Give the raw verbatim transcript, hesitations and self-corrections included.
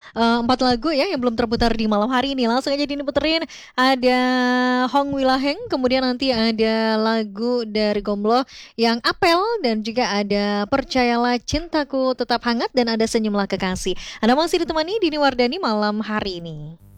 eh, empat lagu ya yang belum terputar di malam hari ini. Langsung aja diputerin. Ada Hong Wilaheng, kemudian nanti ada lagu dari Gomblo yang Apel dan juga ada Percayalah Cintaku Tetap Hangat dan ada Senyumlah Kekasih. Anda masih ditemani Dini Wardani malam hari ini.